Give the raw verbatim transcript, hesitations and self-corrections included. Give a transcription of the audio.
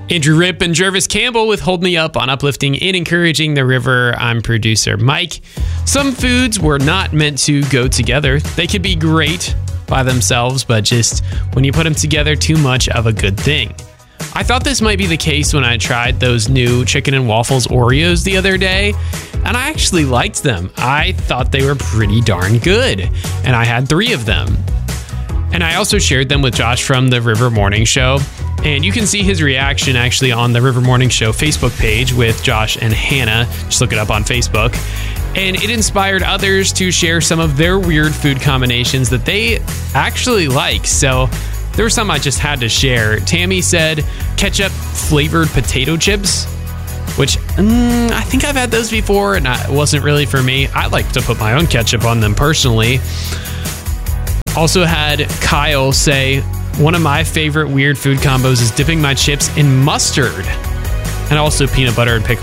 Andrew Ripp and Jervis Campbell with Hold Me Up on Uplifting and Encouraging the River. I'm producer Mike. Some foods were not meant to go together. They could be great by themselves, but just when you put them together, too much of a good thing. I thought this might be the case when I tried those new chicken and waffles Oreos the other day, and I actually liked them. I thought they were pretty darn good, and I had three of them. And I also shared them with Josh from the River Morning Show. And you can see his reaction actually on the River Morning Show Facebook page with Josh and Hannah. Just look it up on Facebook. And it inspired others to share some of their weird food combinations that they actually like. So there was some I just had to share. Tammy said ketchup flavored potato chips, which mm, I think I've had those before and it wasn't really for me. I like to put my own ketchup on them personally. Also had Kyle say, one of my favorite weird food combos is dipping my chips in mustard and also peanut butter and pickles.